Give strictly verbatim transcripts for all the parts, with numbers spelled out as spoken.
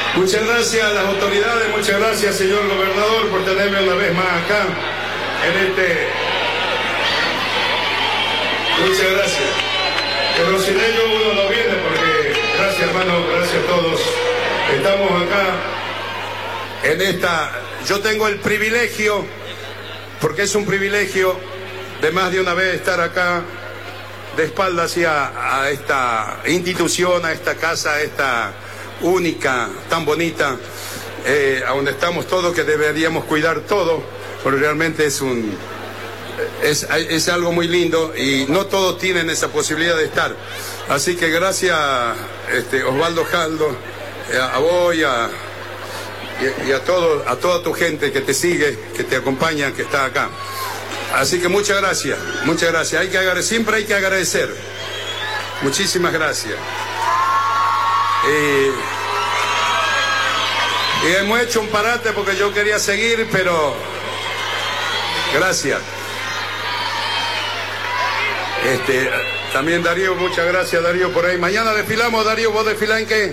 Muchas gracias a las autoridades, muchas gracias, señor gobernador, por tenerme una vez más acá, en este... Muchas gracias. Pero sin ello uno no viene, porque, gracias hermano, gracias a todos. Estamos acá, en esta... Yo tengo el privilegio, porque es un privilegio, de más de una vez estar acá, de espaldas hacia a esta institución, a esta casa, a esta... única, tan bonita, eh, a donde estamos todos, que deberíamos cuidar todo, porque realmente es un es, es algo muy lindo y no todos tienen esa posibilidad de estar. Así que gracias, este, Osvaldo Jaldo, a, a vos y a, y, y a, todo, a toda tu gente que te sigue, que te acompaña, que está acá. Así que muchas gracias, muchas gracias. Hay que agradecer, siempre hay que agradecer. Muchísimas gracias. Y, y hemos hecho un parate porque yo quería seguir, pero gracias. Este, también Darío, muchas gracias Darío por ahí. Mañana desfilamos, Darío, ¿vos desfilás en qué?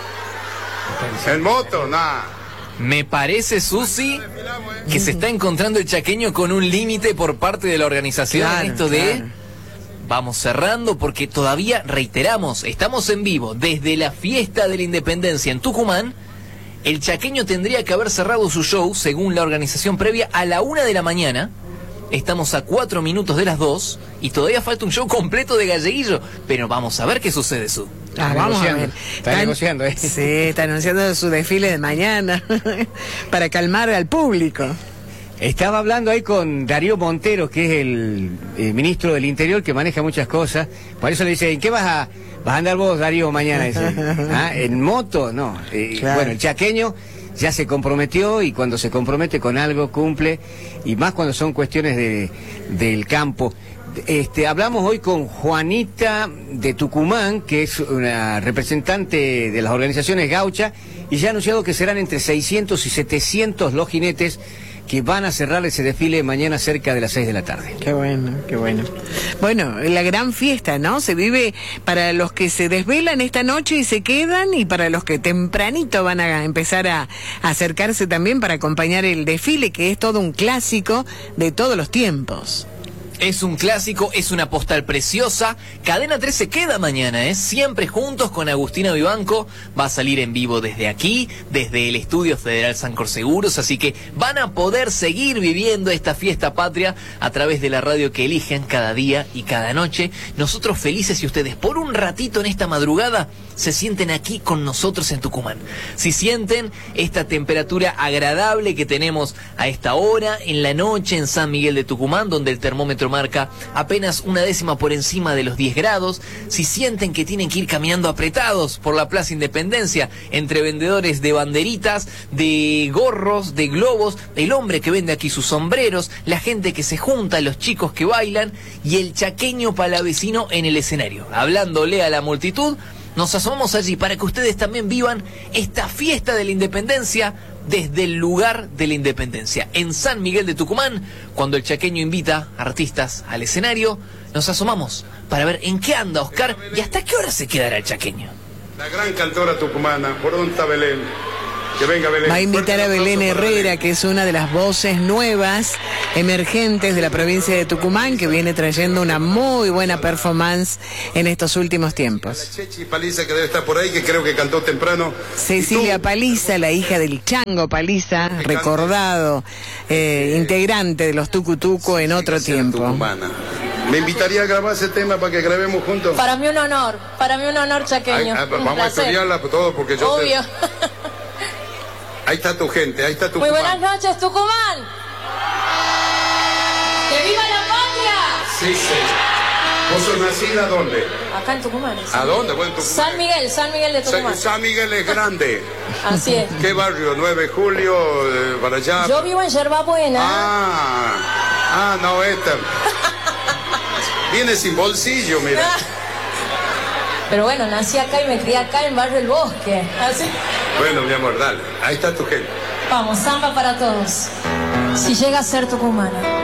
¿En moto? Nada. Me parece, Susi, que se está encontrando el chaqueño con un límite por parte de la organización, claro, esto de... Claro. Vamos cerrando porque todavía, reiteramos, estamos en vivo desde la fiesta de la Independencia en Tucumán. El chaqueño tendría que haber cerrado su show, según la organización previa, a la una de la mañana. Estamos a cuatro minutos de las dos y todavía falta un show completo de Galleguillo. Pero vamos a ver qué sucede, Su. Ah, vamos a ver. Está negociando, ¿eh? Sí, está anunciando su desfile de mañana para calmar al público. Estaba hablando ahí con Darío Montero, que es el, el ministro del Interior, que maneja muchas cosas. Por eso le dice, ¿en qué vas a, vas a andar vos, Darío, mañana? Dice, ¿ah? ¿En moto? No. Eh, claro. Bueno, el chaqueño ya se comprometió y cuando se compromete con algo cumple, y más cuando son cuestiones de, del campo. Este, hablamos hoy con Juanita de Tucumán, que es una representante de las organizaciones gauchas, y ya ha anunciado que serán entre seiscientos y setecientos los jinetes que van a cerrar ese desfile mañana cerca de las seis de la tarde. Qué bueno, qué bueno. Bueno, la gran fiesta, ¿no? Se vive para los que se desvelan esta noche y se quedan, y para los que tempranito van a empezar a, a acercarse también para acompañar el desfile, que es todo un clásico de todos los tiempos. Es un clásico, es una postal preciosa. Cadena tres se queda mañana, ¿eh? Siempre juntos con Agustina Vivanco. Va a salir en vivo desde aquí, desde el Estudio Federal Sancor Seguros. Así que van a poder seguir viviendo esta fiesta patria a través de la radio que eligen cada día y cada noche. Nosotros felices, y ustedes por un ratito en esta madrugada se sienten aquí con nosotros en Tucumán. Si sienten esta temperatura agradable que tenemos a esta hora en la noche en San Miguel de Tucumán, donde el termómetro marca apenas una décima por encima de los diez grados, si sienten que tienen que ir caminando apretados por la Plaza Independencia, entre vendedores de banderitas, de gorros, de globos, el hombre que vende aquí sus sombreros, la gente que se junta, los chicos que bailan, y el chaqueño palavecino en el escenario, hablándole a la multitud, nos asomamos allí para que ustedes también vivan esta fiesta de la Independencia desde el lugar de la Independencia, en San Miguel de Tucumán. Cuando el chaqueño invita a artistas al escenario, nos asomamos para ver en qué anda Oscar y hasta qué hora se quedará el chaqueño. La gran cantora tucumana, ¿por dónde está Belén? Que venga Belén. Va a invitar a Belén Herrera, que es una de las voces nuevas, emergentes de la provincia de Tucumán, que viene trayendo una muy buena performance en estos últimos tiempos. La Chechi Paliza, que debe estar por ahí, que creo que cantó temprano. Cecilia Paliza, la hija del Chango Paliza, recordado eh, integrante de los Tucutuco en otro tiempo. Tucumana. ¿Me invitaría a grabar ese tema para que grabemos juntos? Para mí un honor, para mí un honor, chaqueño. Ay, ay, vamos a estudiarla todo porque yo... Obvio. Te... Ahí está tu gente, ahí está Tucumán. Muy buenas noches, Tucumán. ¡Que viva la patria! Sí, sí. ¿Vos sos nacida dónde? Acá en Tucumán. ¿Sí? ¿A dónde? Bueno, Tucumán. San Miguel, San Miguel de Tucumán. San, San Miguel es grande. Así es. ¿Qué barrio? nueve de julio, eh, para allá. Yo vivo en Yerba Buena. Ah, ah, no, esta. Viene sin bolsillo, mira. Pero bueno, nací acá y me crié acá en Barrio El Bosque. Así. Bueno, mi amor, dale. Ahí está tu gente. Vamos, samba para todos. Si llega a ser tucumana.